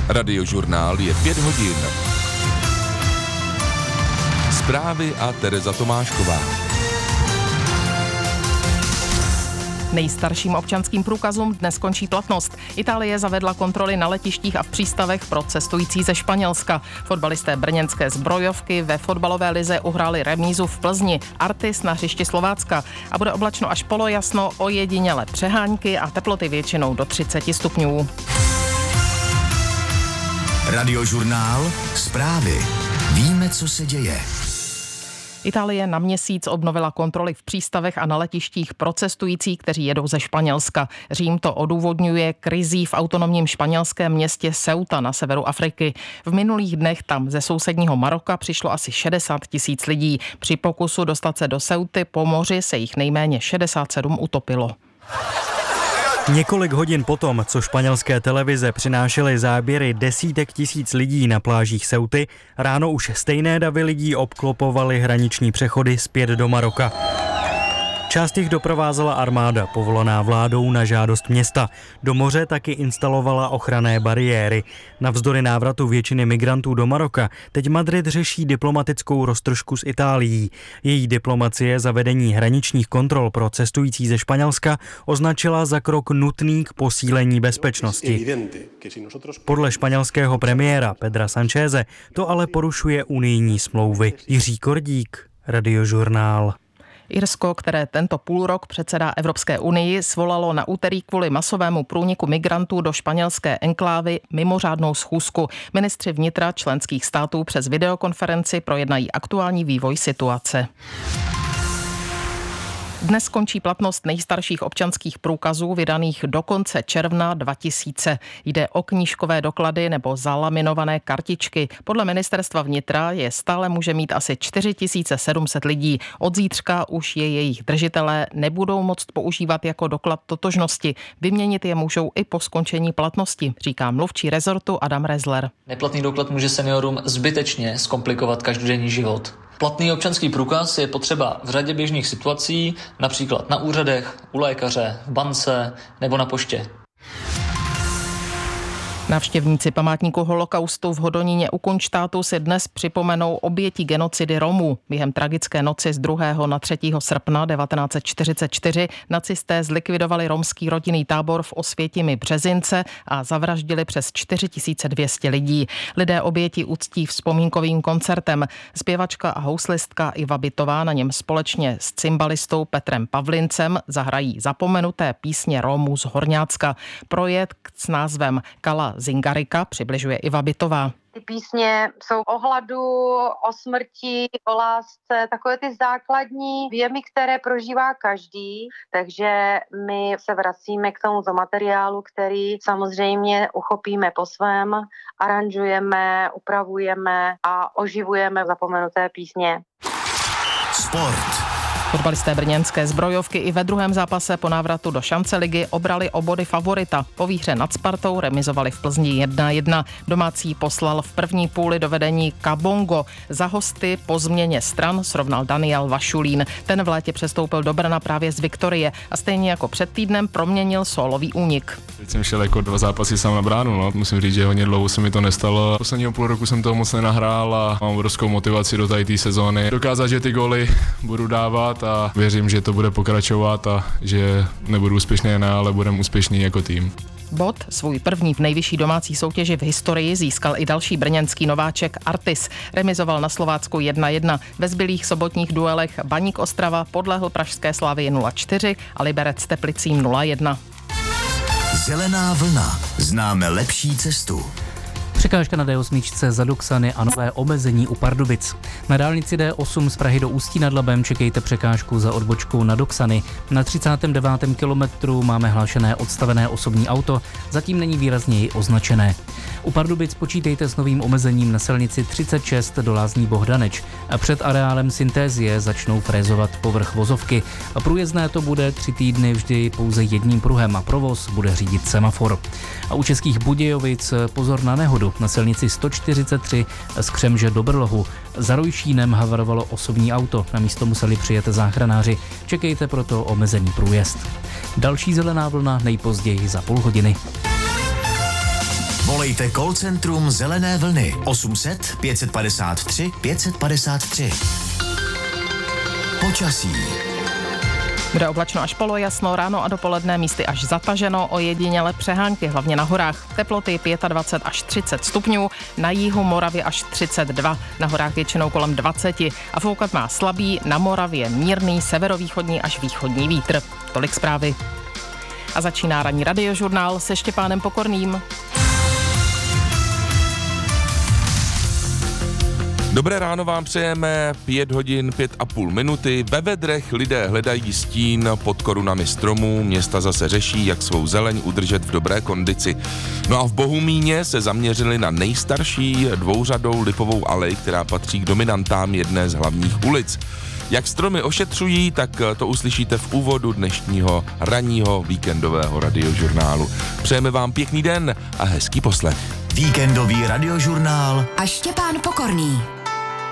Radiožurnál je 5 hodin. Zprávy a Tereza Tomášková. Nejstarším občanským průkazům dnes končí platnost. Itálie zavedla kontroly na letištích a v přístavech pro cestující ze Španělska. Fotbalisté brněnské Zbrojovky ve fotbalové lize uhráli remízu v Plzni, Artis na hřišti Slovácka. A bude oblačno až polojasno, ojediněle přehánky a teploty většinou do 30 stupňů. Radiožurnál, zprávy. Víme, co se děje. Itálie na měsíc obnovila kontroly v přístavech a na letištích pro cestující, kteří jedou ze Španělska. Řím to odůvodňuje krizí v autonomním španělském městě Ceuta na severu Afriky. V minulých dnech tam ze sousedního Maroka přišlo asi 60 000 lidí. Při pokusu dostat se do Ceuty po moři se jich nejméně 67 utopilo. Několik hodin potom, co španělské televize přinášely záběry desítek tisíc lidí na plážích Ceuty, ráno už stejné davy lidí obklopovaly hraniční přechody zpět do Maroka. Část jich doprovázela armáda, povolaná vládou na žádost města. Do moře taky instalovala ochranné bariéry. Navzdory návratu většiny migrantů do Maroka teď Madrid řeší diplomatickou roztržku s Itálií. Její diplomacie zavedení hraničních kontrol pro cestující ze Španělska označila za krok nutný k posílení bezpečnosti. Podle španělského premiéra Pedra Sancheze to ale porušuje unijní smlouvy. Jiří Kordík, Radiožurnál. Irsko, které tento půlrok předsedá Evropské unii, svolalo na úterý kvůli masovému průniku migrantů do španělské enklávy mimořádnou schůzku. Ministři vnitra členských států přes videokonferenci projednají aktuální vývoj situace. Dnes končí platnost nejstarších občanských průkazů vydaných do konce června 2000. Jde o knížkové doklady nebo zalaminované kartičky. Podle ministerstva vnitra je stále může mít asi 4700 lidí. Od zítřka už je jejich držitelé nebudou moct používat jako doklad totožnosti. Vyměnit je můžou i po skončení platnosti, říká mluvčí rezortu Adam Rezler. Neplatný doklad může seniorům zbytečně zkomplikovat každodenní život. Platný občanský průkaz je potřeba v řadě běžných situací, například na úřadech, u lékaře, v bance nebo na poště. Návštěvníci památníku holokaustu v Hodoníně u Kunštátu si dnes připomenou oběti genocidy Romů. Během tragické noci z 2. na 3. srpna 1944 nacisté zlikvidovali romský rodinný tábor v Osvětimi Březince a zavraždili přes 4200 lidí. Lidé oběti uctí vzpomínkovým koncertem. Zpěvačka a houslistka Iva Bitová na něm společně s cymbalistou Petrem Pavlincem zahrají zapomenuté písně Romů z Horňácka. Projekt s názvem Kala Zingarika přibližuje Iva Bitová. Ty písně jsou o hladu, o smrti, o lásce, takové ty základní věmy, které prožívá každý, takže my se vracíme k tomuto materiálu, který samozřejmě uchopíme po svém, aranžujeme, upravujeme a oživujeme zapomenuté písně. Sport. Fotbalisté brněnské Zbrojovky i ve druhém zápase po návratu do šance ligy obrali o body favorita. Po výhře nad Spartou remizovali v Plzni 1-1. Domácí poslal v první půli do vedení Kabongo. Za hosty po změně stran srovnal Daniel Vašulín. Ten v létě přestoupil do Brna právě z Viktorie a stejně jako před týdnem proměnil sólový únik. Teď jsem šel jako 2 zápasy sám na bránu, no. Musím říct, že hodně dlouho se mi to nestalo. Posledního půl roku jsem toho moc nenahrál a mám obrovskou motivaci do té sezóny. Dokázat, že ty góly budu dávat a věřím, že to bude pokračovat a že nebudu úspěšný jen já, ale budeme úspěšný jako tým. Bod, svůj první v nejvyšší domácí soutěži v historii, získal i další brněnský nováček Artis. Remizoval na Slovácku 1-1. Ve zbylých sobotních duelech Baník Ostrava podlehl pražské Slavii 0-4 a Liberec Teplicím 0-1. Zelená vlna. Známe lepší cestu. Překážka na D8 za Doksany a nové omezení u Pardubic. Na dálnici D8 z Prahy do Ústí nad Labem čekejte překážku za odbočkou na Doksany. Na 39. kilometru máme hlášené odstavené osobní auto, zatím není výrazněji označené. U Pardubic počítejte s novým omezením na silnici 36 do Lázní Bohdaneč. A před areálem Syntézie začnou frézovat povrch vozovky. A průjezdné to bude 3 týdny vždy pouze jedním pruhem a provoz bude řídit semafor. A u Českých Budějovic pozor na nehodu. Na silnici 143 z Křemže do Brlohu. Za Rojšínem havarovalo osobní auto. Na místo museli přijet záchranáři. Čekejte proto omezený průjezd. Další zelená vlna nejpozději za půl hodiny. Volejte call centrum Zelené vlny 800 553 553. Počasí. Bude oblačno až polojasno, ráno a dopoledne místy až zataženo, ojediněle přehánky, hlavně na horách. Teploty 25 až 30 stupňů, na jihu Moravy až 32, na horách většinou kolem 20 a foukat má slabý, na Moravě mírný severovýchodní až východní vítr. Tolik zprávy. A začíná ranní radiožurnál se Štěpánem Pokorným. Dobré ráno vám přejeme, 5 hodin 5,5 minuty. Ve vedrech lidé hledají stín pod korunami stromů, města zase řeší, jak svou zeleň udržet v dobré kondici. No a v Bohumíně se zaměřili na nejstarší dvouřadou lipovou alej, která patří k dominantám jedné z hlavních ulic. Jak stromy ošetřují, tak to uslyšíte v úvodu dnešního ranního víkendového radiožurnálu. Přejeme vám pěkný den a hezký poslech. Víkendový radiožurnál a Štěpán Pokorný.